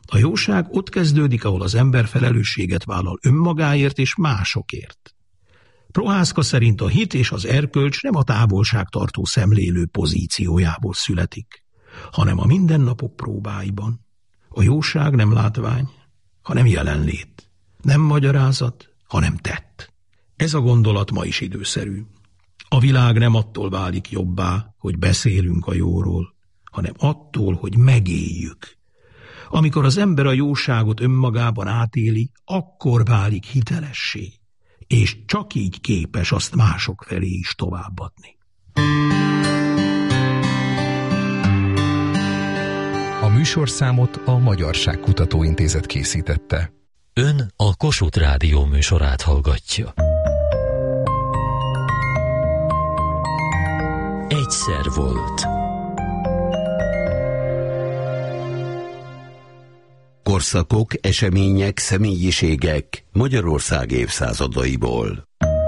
A jóság ott kezdődik, ahol az ember felelősséget vállal önmagáért és másokért. Prohászka szerint a hit és az erkölcs nem a távolságtartó szemlélő pozíciójából születik, hanem a mindennapok próbáiban. A jóság nem látvány, hanem jelenlét, nem magyarázat, hanem tett. Ez a gondolat ma is időszerű. A világ nem attól válik jobbá, hogy beszélünk a jóról, hanem attól, hogy megéljük. Amikor az ember a jóságot önmagában átéli, akkor válik hitelessé, és csak így képes azt mások felé is továbbadni. A műsorszámot a Magyarság Kutatóintézet készítette. Ön a Kossuth Rádió műsorát hallgatja. Egyszer volt. Korszakok, események, személyiségek Magyarország évszázadaiból.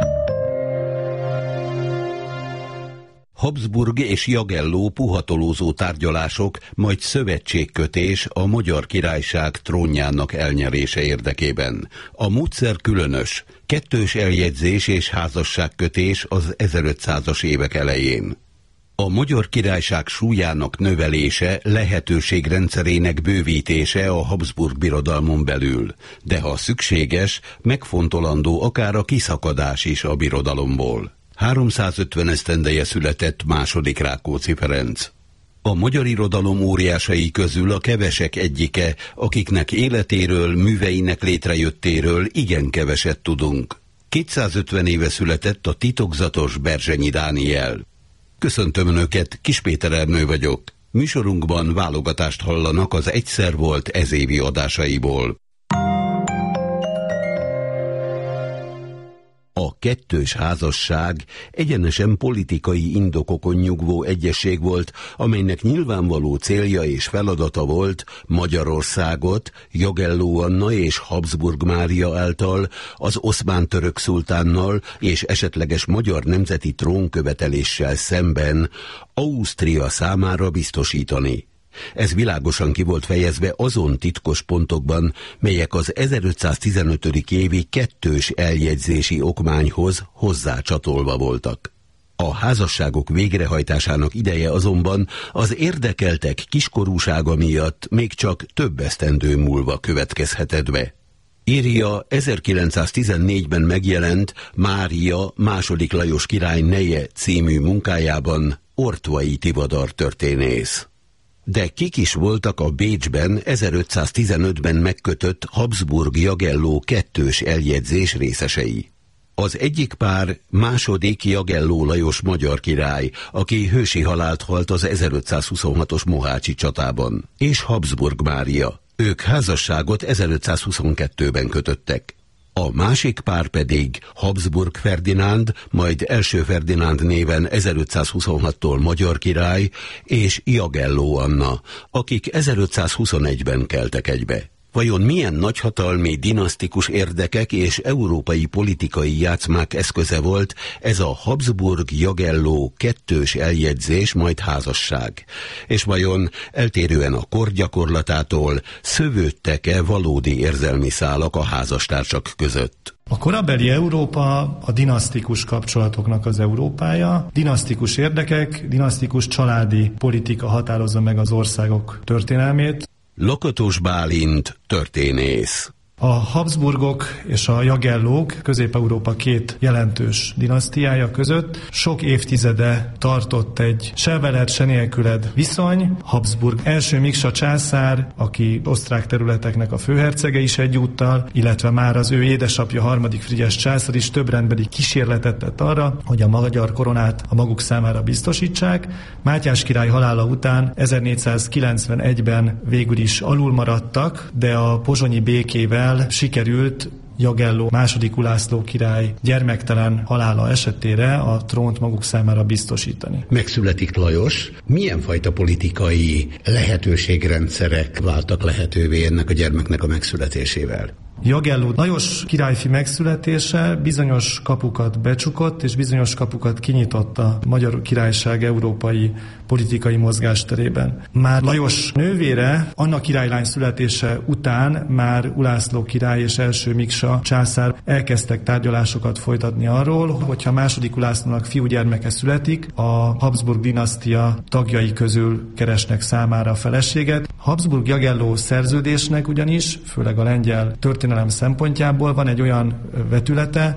Habsburg és Jagelló puhatolózó tárgyalások, majd szövetségkötés a Magyar Királyság trónjának elnyerése érdekében. A módszer különös, kettős eljegyzés és házasságkötés az 1500-as évek elején. A Magyar Királyság súlyának növelése, lehetőségrendszerének bővítése a Habsburg birodalmon belül, de ha szükséges, megfontolandó akár a kiszakadás is a birodalomból. 350 esztendeje született második Rákóczi Ferenc. A magyar irodalom óriásai közül a kevesek egyike, akiknek életéről, műveinek létrejöttéről igen keveset tudunk. 250 éve született a titokzatos Berzsenyi Dániel. Köszöntöm Önöket, Kis Péter Ernő vagyok. Műsorunkban válogatást hallanak az Egyszer volt ezévi adásaiból. A kettős házasság egyenesen politikai indokokon nyugvó egyesség volt, amelynek nyilvánvaló célja és feladata volt Magyarországot Jagelló Anna és Habsburg Mária által az oszmán török szultánnal és esetleges magyar nemzeti trónköveteléssel szemben Ausztria számára biztosítani. Ez világosan ki volt fejezve azon titkos pontokban, melyek az 1515. évi kettős eljegyzési okmányhoz hozzácsatolva voltak. A házasságok végrehajtásának ideje azonban az érdekeltek kiskorúsága miatt még csak több esztendő múlva következhetett be. Írja 1914-ben megjelent Mária II. Lajos király neje című munkájában Ortvai Tivadar történész. De kik is voltak a Bécsben 1515-ben megkötött Habsburg-Jagelló kettős eljegyzés részesei? Az egyik pár második Jagelló Lajos magyar király, aki hősi halált halt az 1526-os mohácsi csatában, és Habsburg Mária. Ők házasságot 1522-ben kötöttek. A másik pár pedig Habsburg Ferdinánd, majd első Ferdinánd néven 1526-tól magyar király, és Jagelló Anna, akik 1521-ben keltek egybe. Vajon milyen nagyhatalmi, dinasztikus érdekek és európai politikai játszmák eszköze volt ez a Habsburg-Jagelló kettős eljegyzés, majd házasság? És vajon eltérően a kor gyakorlatától szövődtek-e valódi érzelmi szálak a házastársak között? A korabeli Európa a dinasztikus kapcsolatoknak az Európája. Dinasztikus érdekek, dinasztikus családi politika határozza meg az országok történelmét. Lakatos Bálint, történész. A Habsburgok és a Jagellók Közép-Európa két jelentős dinasztiája között sok évtizede tartott egy se veled, se nélküled viszony. Habsburg első Miksa császár, aki osztrák területeknek a főhercege is egyúttal, illetve már az ő édesapja harmadik Frigyes császár is több rendbeli kísérletet tett arra, hogy a magyar koronát a maguk számára biztosítsák. Mátyás király halála után 1491-ben végül is alul maradtak, de a pozsonyi békével sikerült Jagelló második Ulászló király gyermektelen halála esetére a trónt maguk számára biztosítani. Megszületik Lajos. Milyen fajta politikai lehetőségrendszerek váltak lehetővé ennek a gyermeknek a megszületésével? Jagelló Lajos királyfi megszületése bizonyos kapukat becsukott, és bizonyos kapukat kinyitott a Magyar Királyság európai politikai mozgásterében. Már Lajos nővére, Anna királylány születése után már Ulászló király és első Miksa császár elkezdtek tárgyalásokat folytatni arról, hogyha második Ulászlónak fiúgyermeke születik, a Habsburg dinasztia tagjai közül keresnek számára a feleséget. Habsburg-Jagelló szerződésnek ugyanis, főleg a lengyel történelem szempontjából van egy olyan vetülete,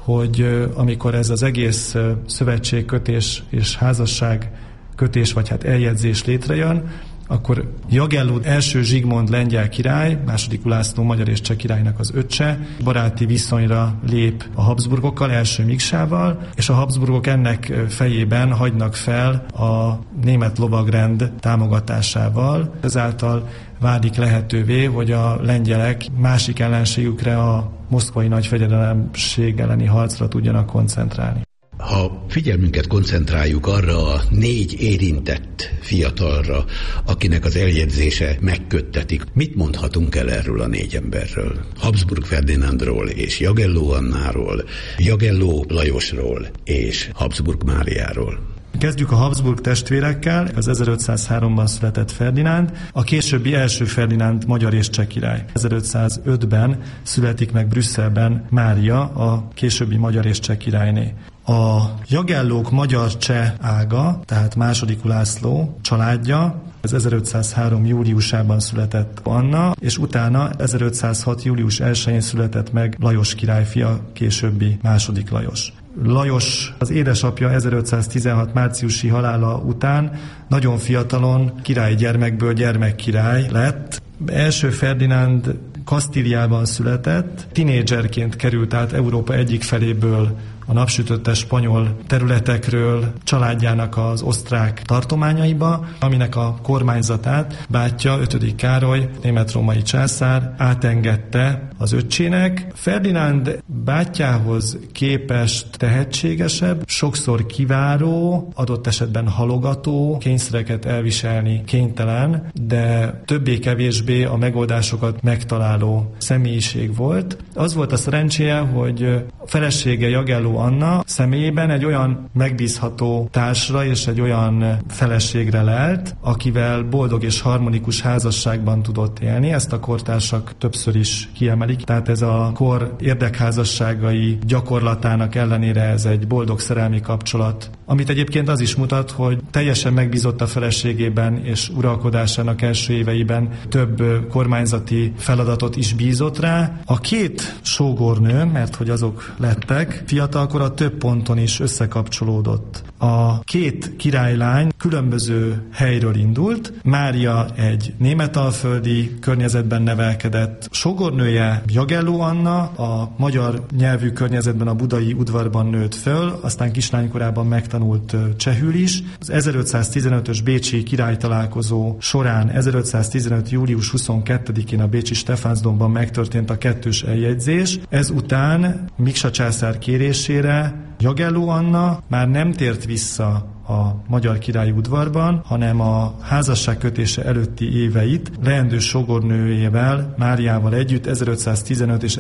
hogy amikor ez az egész szövetségkötés és házasságkötés, vagy hát eljegyzés létrejön, akkor Jagelló első Zsigmond lengyel király, második Ulászló magyar és cseh királynak az öccse, baráti viszonyra lép a Habsburgokkal, első Miksával, és a Habsburgok ennek fejében hagynak fel a német lovagrend támogatásával. Ezáltal válik lehetővé, hogy a lengyelek másik ellenségükre, a moszkvai nagyfejedelemség elleni harcra tudjanak koncentrálni. Ha figyelmünket koncentráljuk arra a 4 érintett fiatalra, akinek az eljegyzése megköttetik, mit mondhatunk el erről a 4 emberről? Habsburg Ferdinándról és Jagelló Annáról, Jagelló Lajosról és Habsburg Máriáról. Kezdjük a Habsburg testvérekkel, az 1503-ban született Ferdinánd, a későbbi első Ferdinánd magyar és cseh király. 1505-ben születik meg Brüsszelben Mária, a későbbi magyar és cseh királyné. A Jagellók magyar-cseh ága, tehát második Ulászló családja, ez 1503. júliusában született Anna, és utána 1506. július 1-én született meg Lajos király fia, későbbi második Lajos. Lajos, az édesapja 1516. márciusi halála után nagyon fiatalon királygyermekből gyermekkirály lett. Első Ferdinánd Kasztíliában született, tinédzserként került át Európa egyik feléből a napsütöttes spanyol területekről családjának az osztrák tartományaiba, aminek a kormányzatát bátyja, 5. Károly, német-római császár átengedte az öccsének. Ferdinánd bátyjához képest tehetségesebb, sokszor kiváró, adott esetben halogató, kényszereket elviselni kénytelen, de többé-kevésbé a megoldásokat megtaláló személyiség volt. Az volt a szerencséje, hogy a felesége Jagelló Anna személyében egy olyan megbízható társra és egy olyan feleségre lelt, akivel boldog és harmonikus házasságban tudott élni. Ezt a kortársak többször is kiemelik. Tehát ez a kor érdekházasságai gyakorlatának ellenére ez egy boldog szerelmi kapcsolat, amit egyébként az is mutat, hogy teljesen megbízott a feleségében és uralkodásának első éveiben több kormányzati feladatot is bízott rá. A 2 sógornő, mert hogy azok lettek, fiatalkora több ponton is összekapcsolódott. A 2 királylány különböző helyről indult. Mária egy németalföldi környezetben nevelkedett, sógornője Jagelló Anna a magyar nyelvű környezetben a budai udvarban nőtt föl, aztán kislánykorában megtanult csehül is. Az 1515-ös bécsi királytalálkozó során 1515. július 22-én a bécsi Stephansdomban megtörtént a 2. eljegyzés. Ezután Miksa császár kérésére Jagelló Anna már nem tért vissza a magyar királyi udvarban, hanem a házasságkötése előtti éveit leendő sógornőjével, Máriával együtt 1515 és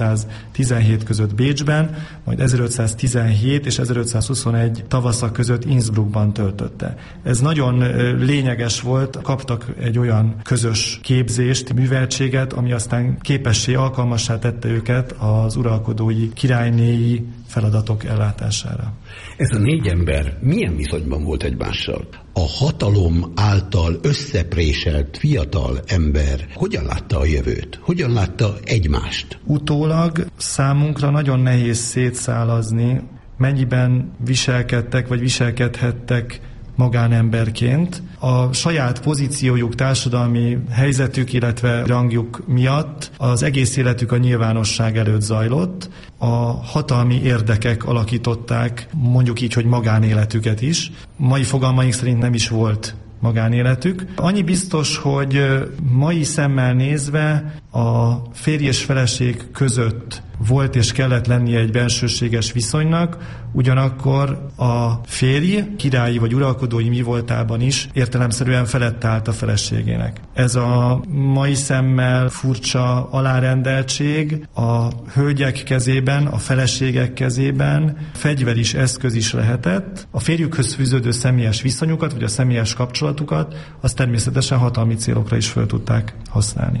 1517 között Bécsben, majd 1517 és 1521 tavasza között Innsbruckban töltötte. Ez nagyon lényeges volt, kaptak egy olyan közös képzést, műveltséget, ami aztán képessé, alkalmassá tette őket az uralkodói, királynéi feladatok ellátására. Ez a 4 ember milyen viszonyban volt egymással? A hatalom által összepréselt fiatal ember hogyan látta a jövőt? Hogyan látta egymást? Utólag számunkra nagyon nehéz szétszálazni, mennyiben viselkedtek vagy viselkedhettek magánemberként. A saját pozíciójuk, társadalmi helyzetük, illetve rangjuk miatt az egész életük a nyilvánosság előtt zajlott. A hatalmi érdekek alakították, mondjuk így, hogy magánéletüket is. Mai fogalmaink szerint nem is volt magánéletük. Annyi biztos, hogy mai szemmel nézve a férj és feleség között volt és kellett lennie egy bensőséges viszonynak, ugyanakkor a férj királyi vagy uralkodói mi voltában is értelemszerűen felett állt a feleségének. Ez a mai szemmel furcsa alárendeltség a hölgyek kezében, a feleségek kezében fegyver is, eszköz is lehetett. A férjükhöz fűződő személyes viszonyukat, vagy a személyes kapcsolatukat, azt természetesen hatalmi célokra is fel tudták használni.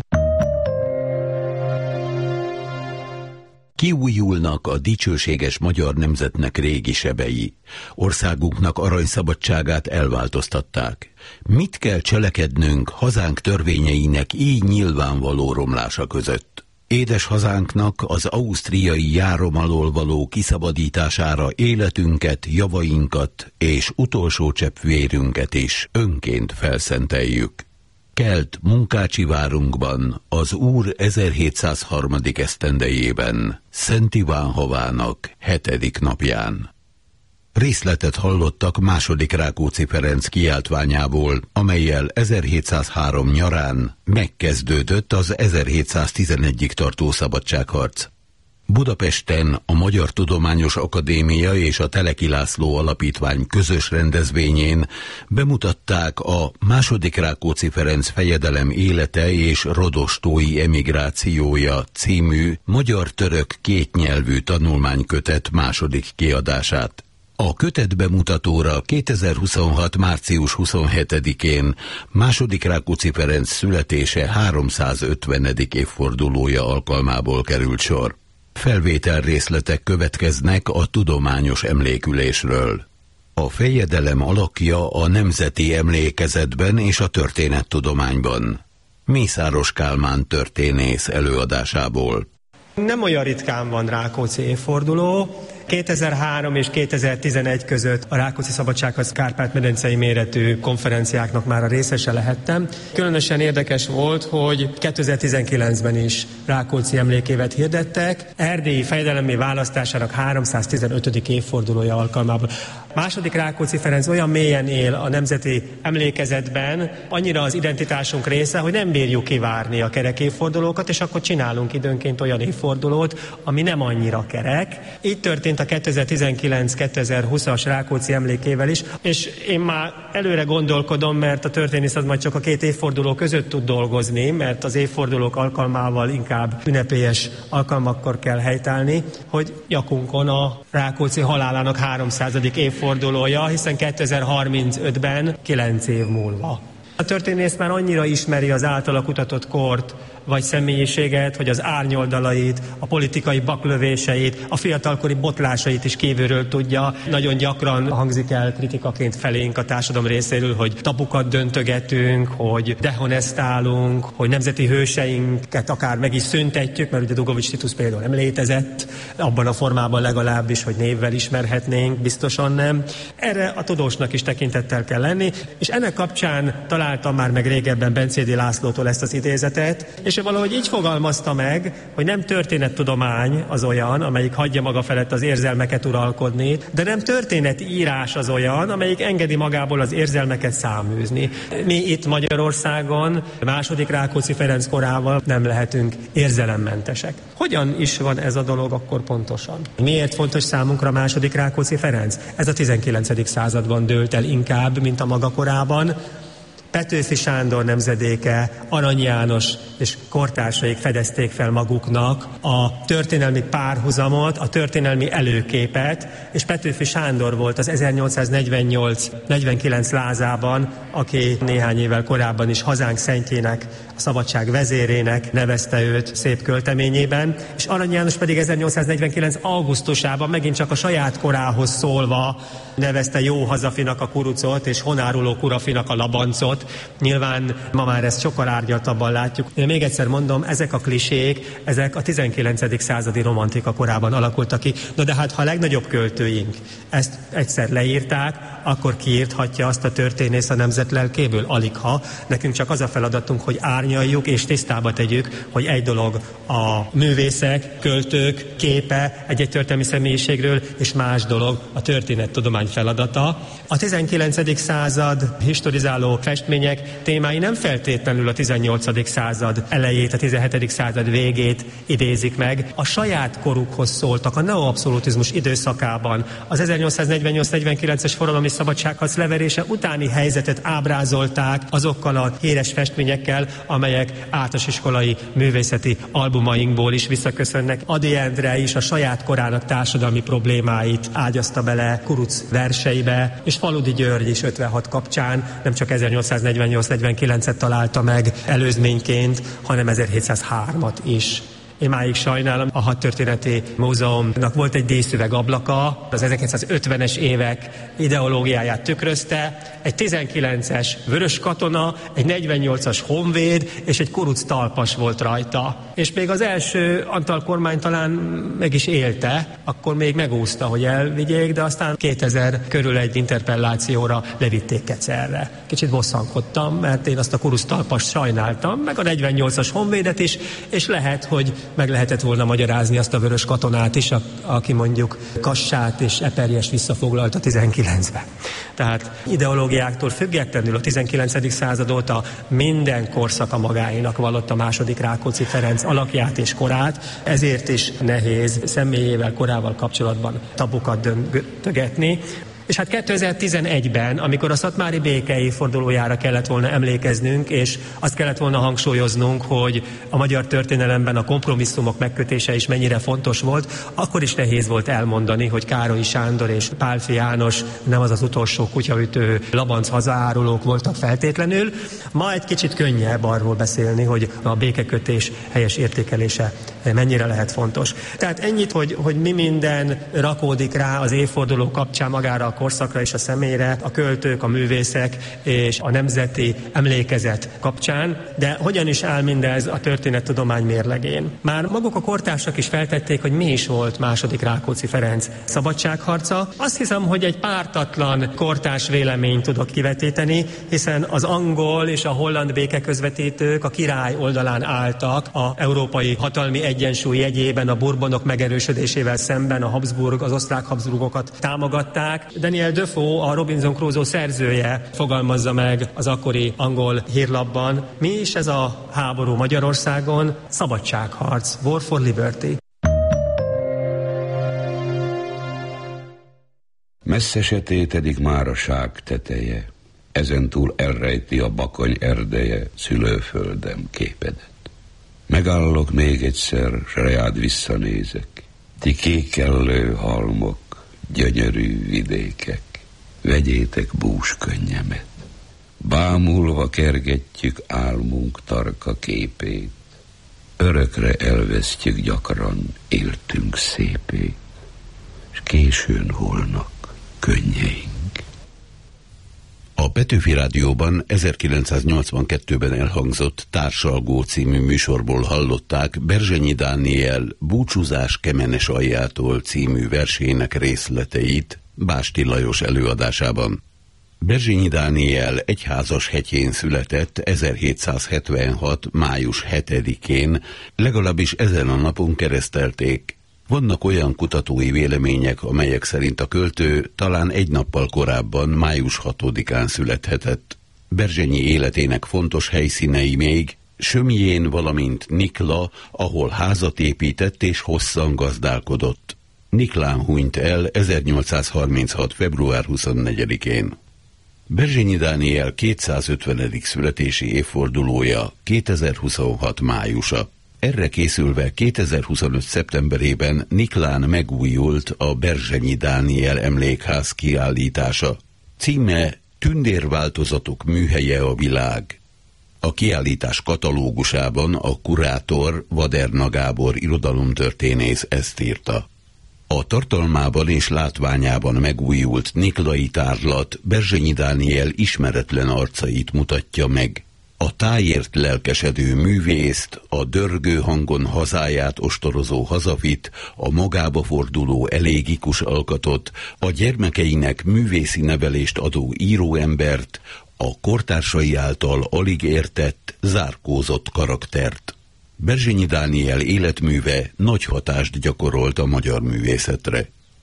Kiújulnak a dicsőséges magyar nemzetnek régi sebei. Országunknak aranyszabadságát elváltoztatták. Mit kell cselekednünk hazánk törvényeinek így nyilvánvaló romlása között? Édes hazánknak az ausztriai járom alól való kiszabadítására életünket, javainkat és utolsó csepp vérünket is önként felszenteljük. Kelt Munkácsi várunkban, az Úr 1703. esztendejében, Szent Iván havának 7. napján. Részletet hallottak II. Rákóczi Ferenc kiáltványából, amellyel 1703 nyarán megkezdődött az 1711-ig tartó szabadságharc. Budapesten a Magyar Tudományos Akadémia és a Teleki László Alapítvány közös rendezvényén bemutatták a II. Rákóczi Ferenc fejedelem élete és rodostói emigrációja című magyar-török kétnyelvű tanulmánykötet második kiadását. A kötet bemutatóra 2026. március 27-én II. Rákóczi Ferenc születése 350. évfordulója alkalmából került sor. Felvételrészletek következnek a tudományos emlékülésről. A fejedelem alakja a nemzeti emlékezetben és a történettudományban. Mészáros Kálmán történész előadásából. Nem olyan ritkán van Rákóczi évforduló. 2003 és 2011 között a Rákóczi Szabadságharc Kárpát-medencei méretű konferenciáknak már a részese lehettem. Különösen érdekes volt, hogy 2019-ben is Rákóczi emlékévet hirdettek, erdélyi fejedelemmé választásának 315. évfordulója alkalmából. II. Rákóczi Ferenc olyan mélyen él a nemzeti emlékezetben, annyira az identitásunk része, hogy nem bírjuk kivárni a kerek évfordulókat, és akkor csinálunk időnként olyan évfordulót, ami nem annyira kerek. Így történt a 2019-2020-as Rákóczi emlékével is, és én már előre gondolkodom, mert a történész az majd csak a két évforduló között tud dolgozni, mert az évfordulók alkalmával inkább ünnepélyes alkalmakkor kell helytállni, hogy nyakunkon a Rákóczi halálának 300. évfordulója, hiszen 2035-ben 9 év múlva. A történész már annyira ismeri az általa kutatott kort, vagy személyiséget, hogy az árnyoldalait, a politikai baklövéseit, a fiatalkori botlásait is kívülről tudja. Nagyon gyakran hangzik el kritikaként felénk a társadalom részéről, hogy tabukat döntögetünk, hogy dehonestálunk, hogy nemzeti hőseinket akár meg is szüntetjük, mert ugye Dugovics Titus például nem létezett, abban a formában legalábbis, hogy névvel ismerhetnénk, biztosan nem. Erre a tudósnak is tekintettel kell lenni, és ennek kapcsán találtam már meg régebben Bencédi Lászlótól ezt az idézetet, és ő valahogy így fogalmazta meg, hogy nem történettudomány az olyan, amelyik hagyja maga felett az érzelmeket uralkodni, de nem történetírás az olyan, amelyik engedi magából az érzelmeket száműzni. Mi itt Magyarországon II. Rákóczi Ferenc korával nem lehetünk érzelemmentesek. Hogyan is van ez a dolog akkor pontosan? Miért fontos számunkra II. Rákóczi Ferenc? Ez a 19. században dőlt el inkább, mint a maga korában. Petőfi Sándor nemzedéke, Arany János és kortársaik fedezték fel maguknak a történelmi párhuzamot, a történelmi előképet, és Petőfi Sándor volt az 1848-49 lázában, aki néhány évvel korábban is hazánk szentjének, a szabadság vezérének nevezte őt szép költeményében, és Arany János pedig 1849. augusztusában megint csak a saját korához szólva nevezte Jó hazafinak a kurucot, és honáruló kurafinak a labancot. Nyilván ma már ezt sokkal árgyaltabban látjuk. Én még egyszer mondom, ezek a klisék, ezek a 19. századi romantika korában alakultak ki. No de hát, ha a legnagyobb költőink ezt egyszer leírták, akkor kiírthatja azt a történész a nemzet lelkéből? Aligha. Nekünk csak az a feladatunk, hogy árnyaljuk és tisztába tegyük, hogy egy dolog a művészek, költők képe egy-egy történelmi személyiségről, és más dolog a történettudomány feladata. A 19. század historizáló festmény festmények témái nem feltétlenül a 18. század elejét, a 17. század végét idézik meg. A saját korukhoz szóltak, a neoabszolutizmus időszakában, az 1848-49-es forradalmi szabadságharc leverése utáni helyzetet ábrázolták azokkal a híres festményekkel, amelyek általános iskolai művészeti albumainkból is visszaköszönnek. Ady Endre is a saját korának társadalmi problémáit ágyazta bele Kuruc verseibe, és Faludi György is 56 kapcsán nem csak 1848-49-et találta meg előzményként, hanem 1703-at is. Én máig sajnálom, a Hadtörténeti Múzeumnak volt egy díszüveg ablaka, az 1950-es évek ideológiáját tükrözte, egy 19-es vörös katona, egy 48-as honvéd és egy kuruc talpas volt rajta. És még az első Antal kormány talán meg is élte, akkor még megúszta, hogy elvigyék, de aztán 2000 körül egy interpellációra levitték Kecerre. Kicsit bosszankodtam, mert én azt a kuruc talpast sajnáltam, meg a 48-as honvédet is, és lehet, hogy meg lehetett volna magyarázni azt a vörös katonát is, aki mondjuk Kassát és Eperjest visszafoglalt a 19-ben. Tehát ideológiáktól függetlenül a 19. század óta minden korszaka magáénak vallotta második Rákóczi Ferenc alakját és korát, ezért is nehéz személyével, korával kapcsolatban tabukat döntögetni. És hát 2011-ben, amikor a szatmári béke évfordulójára kellett volna emlékeznünk, és azt kellett volna hangsúlyoznunk, hogy a magyar történelemben a kompromisszumok megkötése is mennyire fontos volt, akkor is nehéz volt elmondani, hogy Károlyi Sándor és Pálffy János nem az utolsó kutyaütő labanc hazaárulók voltak feltétlenül. Ma egy kicsit könnyebb arról beszélni, hogy a békekötés helyes értékelése mennyire lehet fontos. Tehát ennyit, hogy mi minden rakódik rá az évforduló kapcsán magára a korszakra és a személyre, a költők, a művészek és a nemzeti emlékezet kapcsán, de hogyan is áll mindez a történettudomány mérlegén? Már maguk a kortársak is feltették, hogy mi is volt második Rákóczi Ferenc szabadságharca. Azt hiszem, hogy egy pártatlan kortárs véleményt tudok kivetíteni, hiszen az angol és a holland békeközvetítők a király oldalán álltak a európai hatalmi egyensúly jegyében, a Bourbonok megerősödésével szemben a Habsburg, az osztrák Habsburgokat támogatták. Daniel Defoe, a Robinson Crusoe szerzője fogalmazza meg az akkori angol hírlapban, mi is ez a háború Magyarországon? Szabadságharc, War for Liberty. Messze sötétedik már a ság teteje, ezentúl elrejti a bakony erdeje szülőföldem képedet. Megállok még egyszer, s reád visszanézek, ti kékellő halmok, gyönyörű vidékek, vegyétek bús könnyemet. Bámulva kergetjük álmunk tarka képét, örökre elvesztjük gyakran éltünk szépét, s későn holnak könnyeink. A Petőfi Rádióban 1982-ben elhangzott Társalgó című műsorból hallották Berzsenyi Dániel Búcsúzás Kemenes aljától című versének részleteit Básti Lajos előadásában. Berzsenyi Dániel Egyházashegyén született 1776. május 7-én, legalábbis ezen a napon keresztelték. Vannak olyan kutatói vélemények, amelyek szerint a költő talán egy nappal korábban, május 6-án születhetett. Berzsenyi életének fontos helyszínei még Sömjén, valamint Nikla, ahol házat épített és hosszan gazdálkodott. Niklán hunyt el 1836. február 24-én. Berzsenyi Dániel 250. születési évfordulója 2026. májusa. Erre készülve 2025. szeptemberében Niklán megújult a Berzsenyi Dániel emlékház kiállítása. Címe Tündérváltozatok műhelye a világ. A kiállítás katalógusában a kurátor Vaderna Gábor irodalomtörténész ezt írta. A tartalmában és látványában megújult niklai tárlat Berzsenyi Dániel ismeretlen arcait mutatja meg. A tájért lelkesedő művészt, a dörgő hangon hazáját ostorozó hazafit, a magába forduló elégikus alkatot, a gyermekeinek művészi nevelést adó íróembert, a kortársai által alig értett, zárkózott karaktert. Berzsenyi Dániel életműve nagy hatást gyakorolt a magyar művészetre.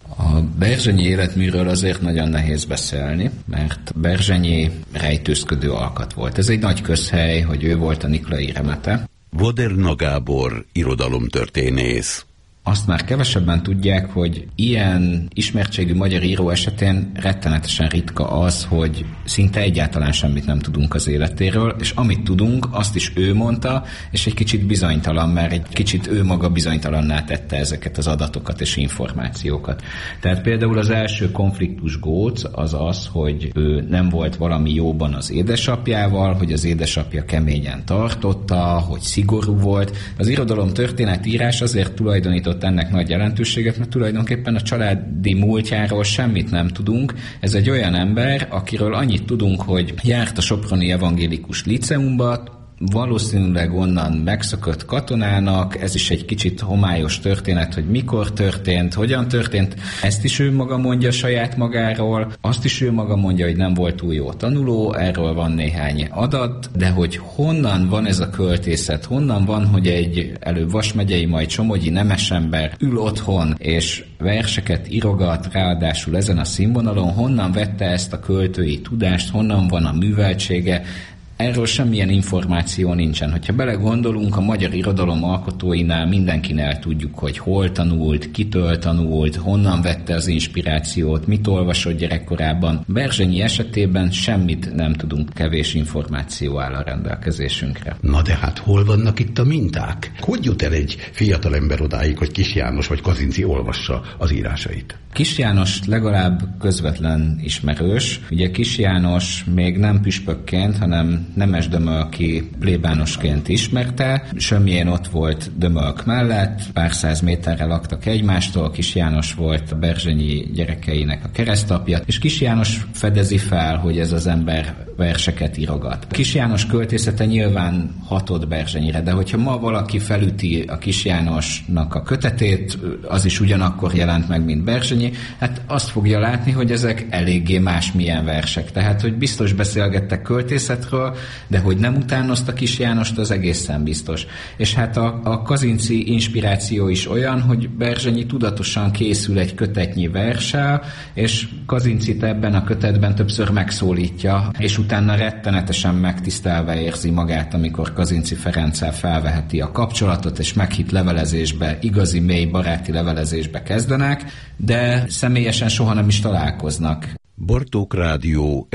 A Berzsenyi életműről azért nagyon nehéz beszélni, mert Berzsenyi rejtőzködő alkat volt. Ez egy nagy közhely, hogy ő volt a Niklai Remete. Voderna Gábor, irodalomtörténész. Azt már kevesebben tudják, hogy ilyen ismertségű magyar író esetén rettenetesen ritka az, hogy szinte egyáltalán semmit nem tudunk az életéről, és amit tudunk, azt is ő mondta, és egy kicsit bizonytalan, mert egy kicsit ő maga bizonytalanná tette ezeket az adatokat és információkat. Tehát például az első konfliktus góc az az, hogy ő nem volt valami jóban az édesapjával, hogy az édesapja keményen tartotta, hogy szigorú volt. Az irodalomtörténetírás azért tulajdonított ennek nagy jelentőséget, mert tulajdonképpen a családi múltjáról semmit nem tudunk. Ez egy olyan ember, akiről annyit tudunk, hogy járt a soproni evangélikus liceumba, valószínűleg onnan megszökött katonának, ez is egy kicsit homályos történet, hogy mikor történt, hogyan történt. Ezt is ő maga mondja saját magáról, azt is ő maga mondja, hogy nem volt túl jó tanuló, erről van néhány adat, de hogy honnan van ez a költészet, honnan van, hogy egy előbb Vas megyei, majd somogyi nemesember ül otthon, és verseket írogat, ráadásul ezen a színvonalon, honnan vette ezt a költői tudást, honnan van a műveltsége. Erről semmilyen információ nincsen. Hogyha belegondolunk, a magyar irodalom alkotóinál mindenkinél tudjuk, hogy hol tanult, kitől tanult, honnan vette az inspirációt, mit olvasott gyerekkorában. Berzsenyi esetében semmit nem tudunk, kevés információ áll a rendelkezésünkre. Na de hát hol vannak itt a minták? Hogy jut el egy fiatalember odáig, hogy Kis János vagy Kazinczy olvassa az írásait? Kis János legalább közvetlen ismerős. Ugye Kis János még nem püspökként, hanem Nemes Dömölki plébánosként ismerte. Sömjén ott volt Dömölk mellett, pár száz méterre laktak egymástól. Kis János volt a Berzsenyi gyerekeinek a keresztapja, és Kis János fedezi fel, hogy ez az ember verseket írogat. Kis János költészete nyilván hatott Berzsenyire, de hogyha ma valaki felüti a Kis Jánosnak a kötetét, az is ugyanakkor jelent meg, mint Berzsenyi, hát azt fogja látni, hogy ezek eléggé másmilyen versek. Tehát, hogy biztos beszélgettek költészetről, de hogy nem utánozta Kis Jánost, az egészen biztos. És hát a Kazinczy inspiráció is olyan, hogy Berzsenyi tudatosan készül egy kötetnyi verssel, és Kazinczyt ebben a kötetben többször megszólítja, és utána rettenetesen megtisztelve érzi magát, amikor Kazinczy Ferenccel felveheti a kapcsolatot, és meghitt levelezésbe, igazi mély baráti levelezésbe kezdenek, de személyesen soha nem is találkoznak. Bartók Rádió,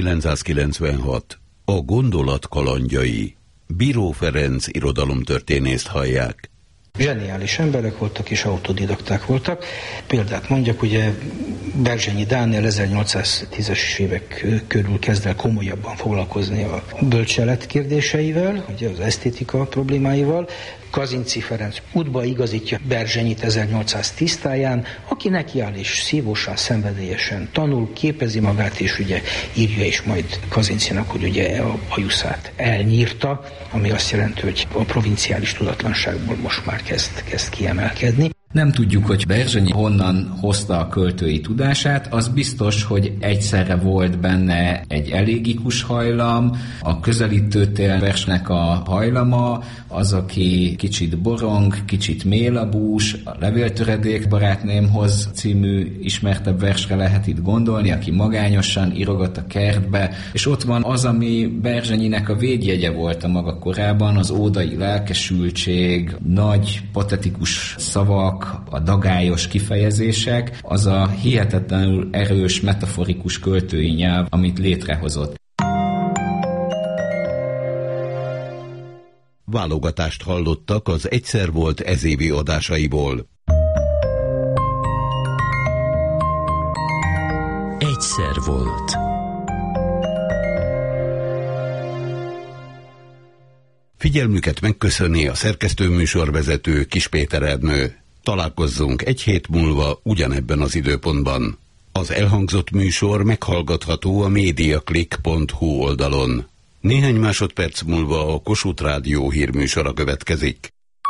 1996. A gondolat kalandjai. Bíró Ferenc irodalomtörténészt hallják. Zseniális emberek voltak és autodidakták voltak. Példát mondjak, ugye Berzsenyi Dániel 1810-es évek körül kezd el komolyabban foglalkozni a bölcselet kérdéseivel, ugye az esztétika problémáival. Kazinczy Ferenc útba igazítja Berzsenyit 1810 táján, aki nekiáll és szívosan, szenvedélyesen tanul, képezi magát, és ugye írja is majd Kazinczynak, hogy ugye a bajuszát elnyírta, ami azt jelenti, hogy a provinciális tudatlanságból most már kezd kiemelkedni. Nem tudjuk, hogy Berzsenyi honnan hozta a költői tudását, az biztos, hogy egyszerre volt benne egy elégikus hajlam, a közelítőtél versnek a hajlama, az, aki kicsit borong, kicsit mélabús, a Levéltöredék barátnémhoz című ismertebb versre lehet itt gondolni, aki magányosan írogat a kertbe, és ott van az, ami Berzsenyinek a védjegye volt a maga korában, az ódai lelkesültség, nagy patetikus szavak, a dagályos kifejezések, az a hihetetlenül erős, metaforikus költői nyelv, amit létrehozott. Válogatást hallottak az Egyszer volt ezévi adásaiból. Egyszer volt. Figyelmüket megköszöni a szerkesztőműsorvezető Kis Péter Ernő. Találkozzunk egy hét múlva ugyanebben az időpontban. Az elhangzott műsor meghallgatható a mediaclick.hu oldalon. Néhány másodperc múlva a Kossuth Rádió hírműsora következik.